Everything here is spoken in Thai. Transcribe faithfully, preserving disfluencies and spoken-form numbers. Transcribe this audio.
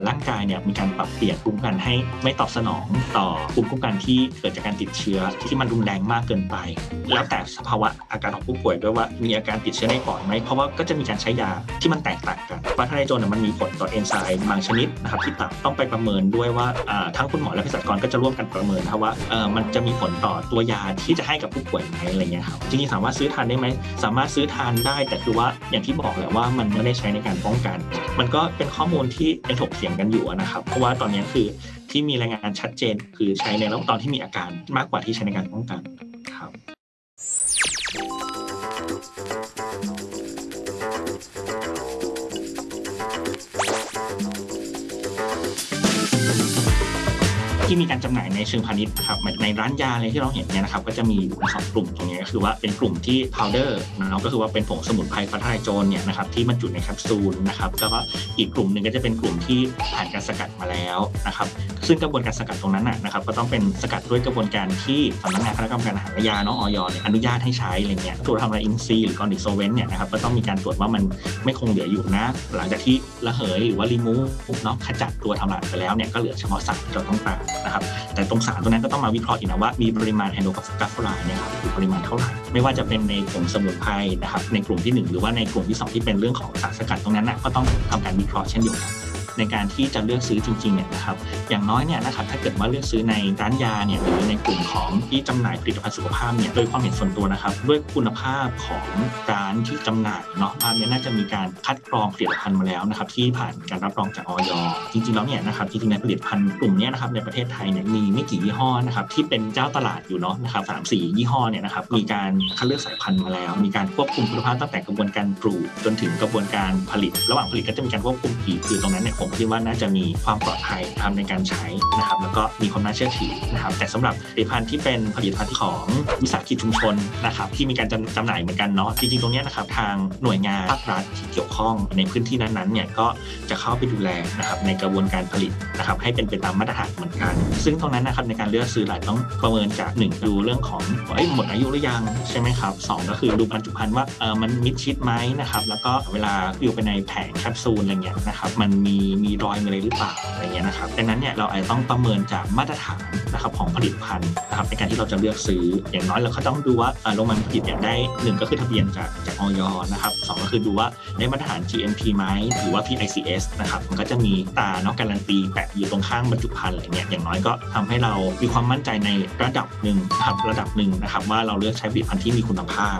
ร่างกายเนี่ยมีการปรับเปลี่ยนภูมิคุ้มกันให้ไม่ตอบสนองต่อภูมิคุ้มกันที่เกิดจากการติดเชื้อที่มันรุนแรงมากเกินไปแล้วแต่สภาวะอาการของผู้ป่วยด้วยว่ามีอาการติดเชื้อในปอดไหมเพราะว่าก็จะมีการใช้ยาที่มันแตกต่างกันฟาทาไนโจนมันมีผลต่อเอนไซม์บางชนิดนะครับที่ตับต้องไปประเมินด้วยว่าทั้งคุณหมอและเภสัชกรก็จะร่วมกันประเมินครับว่ามันจะมีผลต่อตัวยาที่จะให้กับผู้ป่วยไหมอะไรเงี้ยครับจริงๆสามารถซื้อทานได้ไหมสามารถซื้อทานได้แต่คือว่าอย่างที่บอกแหละว่ามันไม่ได้ใช้ในการป้องกันมันก็เป็นข้อมูลที่ยังถกเถียงกันอยู่นะครับเพราะว่าตอนนี้คือที่มีรายงานชัดเจนคือใช้ในระหว่างตอนที่มีอาการมากกว่าที่ใช้ในการป้องกันครับที่มีการจำหน่ายในเชิงพาณิชย์นะครับในร้านยาอะไรที่เราเห็นเนี่ยนะครับก็จะมีอยู่สองกลุ่มตรงนี้ก็คือว่าเป็นกลุ่มที่ powder นะครับก็คือว่าเป็นผงสมุนไพรฟาทาไนโจนเนี่ยนะครับที่บรรจุในแคปซูลนะครับแล้วก็อีกกลุ่มนึงก็จะเป็นกลุ่มที่ผ่านการสกัดมาแล้วนะครับซึ่งกระบวนการสกัดตรงนั้นนะครับก็ต้องเป็นสกัดด้วยกระบวนการที่สำนักงานคณะกรรมการอาหารและยาเนาะ อย.เนี่ยอนุญาตให้ใช้อะไรเงี้ยตรวจทำลายอินทรีย์หรือกรดิโซเวนต์เนี่ยนะครับก็ต้องมีการตรวจว่ามันไม่คงเหลืออยู่นะหลังจากที่ระเหยหรือว่ารีมูฟเนาะขจัดตัวทำลายไปแล้วเนี่ยก็เหลือเฉพาะสารที่เราต้องการนะครับแต่ตรงสารตัวนั้นก็ต้องมาวิเคราะห์อีกนะว่ามีปริมาณไฮโดรกราฟโฟไลน์เนี่ยครับปริมาณเท่าไหร่ไม่ว่าจะเป็นในผงสมุนไพรนะครับในกลุ่มที่หนึ่งหรือว่าในกลุ่มที่สองที่เป็นเรื่องของสารสกัดตรงนั้นนะก็ต้องทำการวิเคราะห์เช่นเดียวกันในการที่จะเลือกซื้อจริงๆเนี่ยนะครับอย่างน้อยเนี่ยนะครับถ้าเกิดว่าเลือกซื้อในร้านยาเนี่ยหรือในกลุ่มของที่จำหน่ายผลิตภัณฑ์สุขภาพเนี่ยโดยความเห็นส่วนตัวนะครับด้วยคุณภาพของร้านที่จำหน่ายเนาะร้านเนี่ยน่าจะมีการคัดกรองผลิตภัณฑ์มาแล้วนะครับที่ผ่านการรับรองจาก อย.จริงๆแล้วเนี่ยนะครับจริงๆในผลิตภัณฑ์กลุ่มนี้นะครับในประเทศไทยเนี่ยมีไม่กี่ยี่ห้อนะครับที่เป็นเจ้าตลาดอยู่เนาะนะครับสามสี่ยี่ห้อเนี่ยนะครับมีการคัดเลือกสายพันธุ์มาแล้วมีการควบคุมคุณภาพตั้งแต่กระบวนการปลูกจนถึงกระบวนการผลิตระหว่างผลิตก็จะมีการควบคุมอีกคือตรงนั้นเนี่ยผมคิดว่าน่าจะมีความปลอดภัยทำในการใช้นะครับแล้วก็มีความน่าเชื่อถือนะครับแต่สำหรับผลิตภัณฑ์ที่เป็นผลิตภัณฑ์ของวิสาหกิจชุมชนนะครับที่มีการจำหน่ายเหมือนกันเนาะจริงๆตรงนี้นะครับทางหน่วยงานภาครัฐที่เกี่ยวข้องในพื้นที่นั้นๆเนี่ยก็จะเข้าไปดูแลนะครับในกระบวนการผลิตนะครับให้เป็นไปตามมาตรฐานเหมือนกันซึ่งตรงนั้นนะครับในการเลือกซื้อหลายต้องประเมินจากหนึ่งดูเรื่องของเอ้ยหมดอายุหรือยังใช่ไหมครับสองก็คือดูบรรจุภัณฑ์ว่าเออมันมิดชิดไหมนะครับแล้วก็เวลาอยู่ไปในแผงแคปซูลอะไรเงี้ยนะครับมันมีมีรอยอะไรหรือเปล่าอะไรเงี้ยนะครับดังนั้นเนี่ยเราอาจจะต้องประเมินจากมาตรฐานนะครับของผลิตภัณฑ์นะครับในการที่เราจะเลือกซื้ออย่างน้อยเราก็ต้องดูว่าโรงงานผลิตเนี่ยได้หนึ่งก็คือทะเบียนจากจาก อย.นะครับสองก็คือดูว่าได้มาตรฐาน จี เอ็ม พี ไหมหรือว่า พี ไอ ซี เอส นะครับมันก็จะมีตาเนาะการันตีแปะอยู่ตรงข้างบรรจุภัณฑ์อะไรเงี้ยอย่างน้อยก็ทำให้เรามีความมั่นใจในระดับหนึ่งนะครับระดับหนึ่งนะครับว่าเราเลือกใช้ผลิตภัณฑ์ที่มีคุณภาพ